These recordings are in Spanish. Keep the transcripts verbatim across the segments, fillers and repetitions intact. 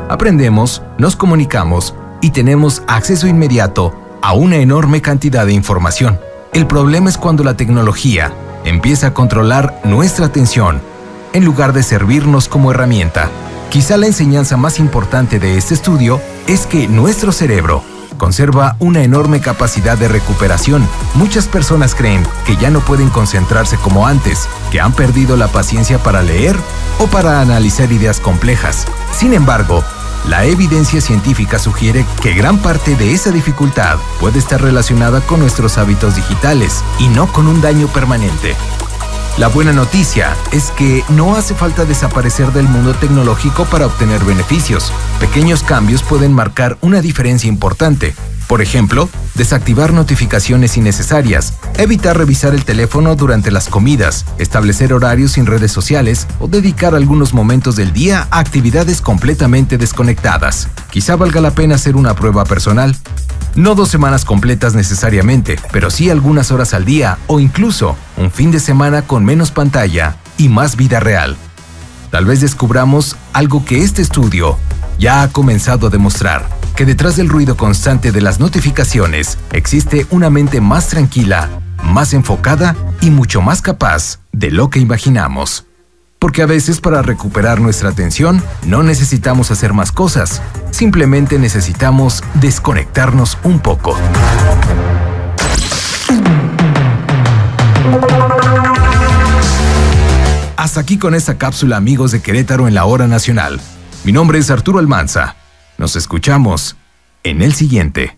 Aprendemos, nos comunicamos y tenemos acceso inmediato a una enorme cantidad de información. El problema es cuando la tecnología empieza a controlar nuestra atención en lugar de servirnos como herramienta. Quizá la enseñanza más importante de este estudio es que nuestro cerebro conserva una enorme capacidad de recuperación. Muchas personas creen que ya no pueden concentrarse como antes, que han perdido la paciencia para leer o para analizar ideas complejas. Sin embargo, la evidencia científica sugiere que gran parte de esa dificultad puede estar relacionada con nuestros hábitos digitales y no con un daño permanente. La buena noticia es que no hace falta desaparecer del mundo tecnológico para obtener beneficios. Pequeños cambios pueden marcar una diferencia importante. Por ejemplo, desactivar notificaciones innecesarias, evitar revisar el teléfono durante las comidas, establecer horarios sin redes sociales o dedicar algunos momentos del día a actividades completamente desconectadas. Quizá valga la pena hacer una prueba personal. No dos semanas completas necesariamente, pero sí algunas horas al día o incluso un fin de semana con menos pantalla y más vida real. Tal vez descubramos algo que este estudio ya ha comenzado a demostrar, que detrás del ruido constante de las notificaciones existe una mente más tranquila, más enfocada y mucho más capaz de lo que imaginamos. Porque a veces para recuperar nuestra atención no necesitamos hacer más cosas, simplemente necesitamos desconectarnos un poco. Hasta aquí con esta cápsula, amigos de Querétaro en la Hora Nacional. Mi nombre es Arturo Almanza. Nos escuchamos en el siguiente.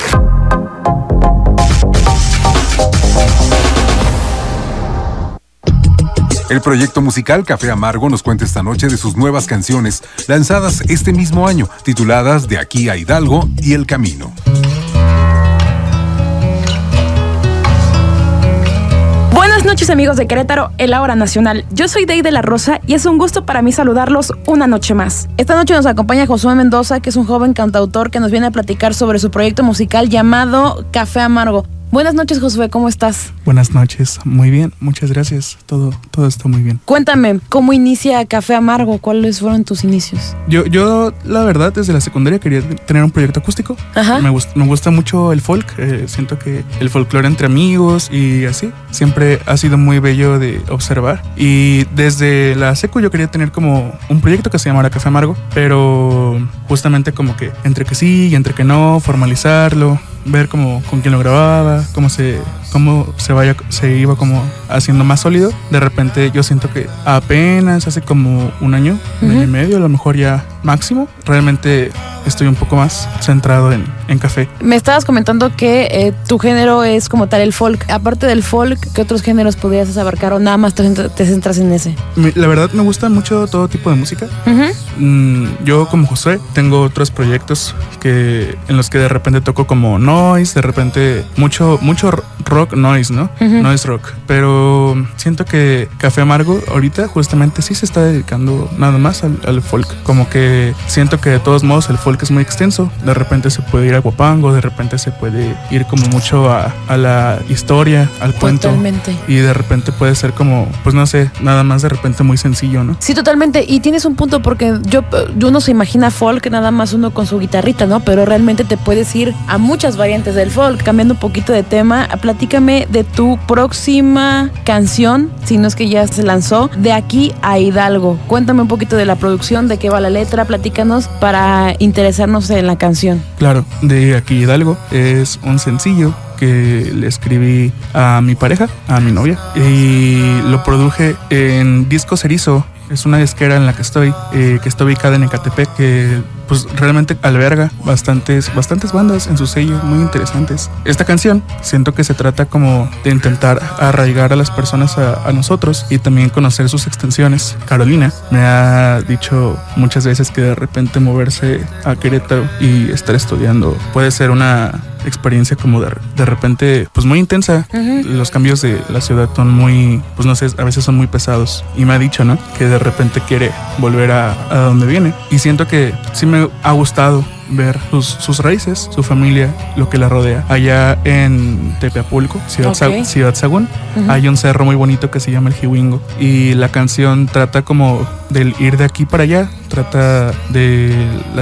El proyecto musical Café Amargo nos cuenta esta noche de sus nuevas canciones, lanzadas este mismo año, tituladas De aquí a Hidalgo y El Camino. Buenas noches, amigos de Querétaro, en la Hora Nacional. Yo soy Dey de la Rosa y es un gusto para mí saludarlos una noche más. Esta noche nos acompaña Josué Mendoza, que es un joven cantautor que nos viene a platicar sobre su proyecto musical llamado Café Amargo. Buenas noches, Josué, ¿cómo estás? Buenas noches, muy bien, muchas gracias, todo, todo está muy bien. Cuéntame, ¿cómo inicia Café Amargo? ¿Cuáles fueron tus inicios? Yo, yo la verdad, desde la secundaria quería tener un proyecto acústico. Ajá. Me, gust, me gusta mucho el folk, eh, siento que el folclore entre amigos y así, siempre ha sido muy bello de observar. Y desde la secu yo quería tener como un proyecto que se llamara Café Amargo, pero justamente como que entre que sí y entre que no, formalizarlo, ver cómo con quién lo grababa, cómo se cómo se vaya se iba como haciendo más sólido. De repente yo siento que apenas hace como un año, uh-huh. un año y medio, a lo mejor ya máximo, realmente estoy un poco más centrado en, en café. Me estabas comentando que eh, tu género es como tal el folk. Aparte del folk, ¿qué otros géneros podrías abarcar o nada más te, te centras en ese? Me, la verdad me gusta mucho todo tipo de música. Uh-huh. Mm, yo como Josué tengo otros proyectos que en los que de repente toco como noise, de repente mucho mucho rock noise, ¿no? Uh-huh. Noise rock. Pero siento que Café Amargo ahorita justamente sí se está dedicando nada más al, al folk. Como que siento que de todos modos el folk es muy extenso. De repente se puede ir a guapango, de repente se puede ir como mucho a, a la historia, al cuento. Totalmente. Y de repente puede ser como, pues no sé, nada más de repente muy sencillo, ¿no? Sí, totalmente. Y tienes un punto porque yo, uno se imagina folk nada más uno con su guitarrita, ¿no? Pero realmente te puedes ir a muchas variantes del folk. Cambiando un poquito de tema, platícame de tu próxima canción, si no es que ya se lanzó, De aquí a Hidalgo. Cuéntame un poquito de la producción, de qué va la letra, platícanos para interesarnos en la canción. Claro, De aquí a Hidalgo es un sencillo que le escribí a mi pareja, a mi novia, y lo produje en Disco Cerizo. Es una disquera en la que estoy, eh, que está ubicada en Ecatepec, que pues realmente alberga bastantes, bastantes bandas en su sello, muy interesantes. Esta canción siento que se trata como de intentar arraigar a las personas a, a nosotros y también conocer sus extensiones. Carolina me ha dicho muchas veces que de repente moverse a Querétaro y estar estudiando puede ser una experiencia como de, de repente pues muy intensa. Uh-huh. Los cambios de la ciudad son muy, pues no sé, a veces son muy pesados, y me ha dicho, ¿no?, que de repente quiere volver a, a donde viene, y siento que sí me ha gustado ver sus, sus raíces, su familia, lo que la rodea. Allá en Tepeapulco, Ciudad, okay. Sa- Ciudad Sagún, uh-huh. hay un cerro muy bonito que se llama el Jihuingo, y la canción trata como del ir de aquí para allá, trata de la